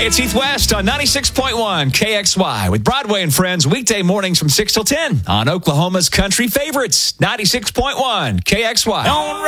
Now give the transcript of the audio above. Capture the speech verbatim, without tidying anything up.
Hey, it's Heath West on ninety-six point one K X Y with Broadway and Friends weekday mornings from six till ten on Oklahoma's country favorites, ninety-six point one K X Y.